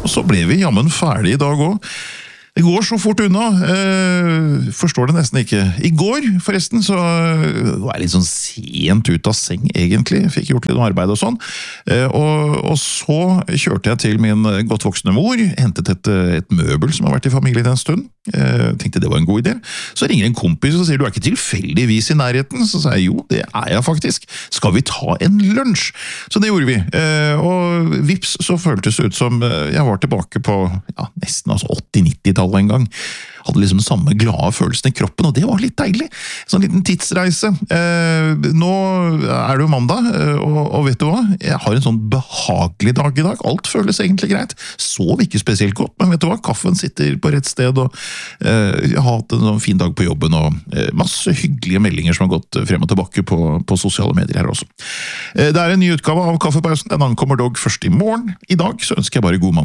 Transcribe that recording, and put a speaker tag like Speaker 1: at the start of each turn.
Speaker 1: Og så ble vi jammen ferdig I dag også. Det går så fort unna, forstår det nesten ikke. I går, forresten, så var jeg litt sånn sent ut av seng, egentlig. Fikk gjort litt arbeid og sånn. Og så kjørte jeg til min godt voksne mor, hentet et møbel som har vært I familien en stund. Tenkte det var en god idé. Så ringer en kompis og sier, du ikke tilfeldigvis I nærheten? Så sa jeg, jo, det jeg faktisk. Skal vi ta en lunsj? Så det gjorde vi. Og vips, så føltes det ut som jeg var tilbake på nesten 80-90-tallet en gang. Hadde liksom samme glade følelsen I kroppen, og det var litt deilig. Sånn liten tidsreise. Nå det jo mandag, og vet du hva? Jeg har en sånn behagelig dag I dag. Alt føles egentlig greit. Sov ikke spesielt godt, men vet du hva? Kaffen sitter på rett sted, og jeg har hatt en sånn fin dag på jobben, og masse hyggelige meldinger som har gått frem og tilbake på sosiale medier her også. Det en ny utgave av Kaffepausen. Den ankommer dog først I morgen. I dag så ønsker jeg bare god mandag.